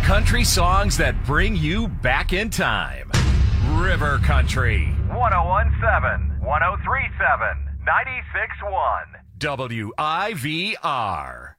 Country songs that bring you back in time. River Country. 1017, 1037, 96.1. WIVR.